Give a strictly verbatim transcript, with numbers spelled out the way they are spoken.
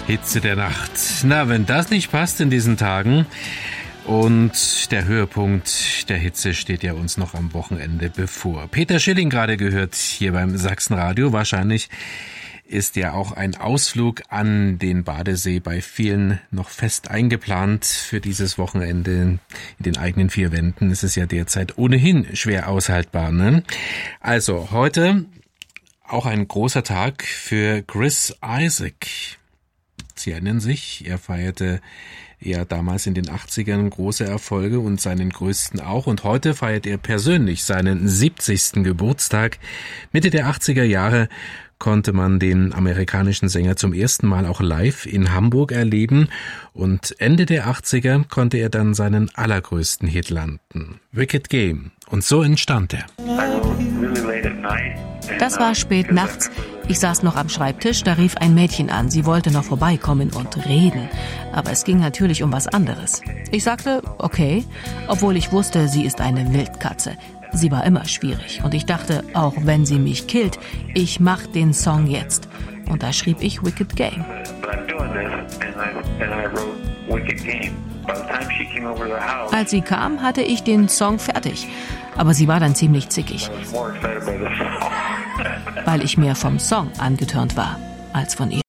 Hitze der Nacht. Na, wenn das nicht passt in diesen Tagen. Und der Höhepunkt der Hitze steht ja uns noch am Wochenende bevor. Peter Schilling gerade gehört hier beim Sachsenradio. Wahrscheinlich ist ja auch ein Ausflug an den Badesee bei vielen noch fest eingeplant für dieses Wochenende. In den eigenen vier Wänden ist es ja derzeit ohnehin schwer aushaltbar, ne? Also heute auch ein großer Tag für Chris Isaak. Sie erinnern sich, er feierte ja damals in den achtzigern große Erfolge und seinen größten auch. Und heute feiert er persönlich seinen siebzigsten Geburtstag. Mitte der achtziger Jahre konnte man den amerikanischen Sänger zum ersten Mal auch live in Hamburg erleben. Und Ende der achtziger konnte er dann seinen allergrößten Hit landen, Wicked Game. Und so entstand er. Das war spät nachts. Ich saß noch am Schreibtisch, da rief ein Mädchen an. Sie wollte noch vorbeikommen und reden. Aber es ging natürlich um was anderes. Ich sagte, okay, obwohl ich wusste, sie ist eine Wildkatze. Sie war immer schwierig. Und ich dachte, auch wenn sie mich killt, ich mach den Song jetzt. Und da schrieb ich Wicked Game. Als sie kam, hatte ich den Song fertig. Aber sie war dann ziemlich zickig, weil ich mehr vom Song angetörnt war als von ihr.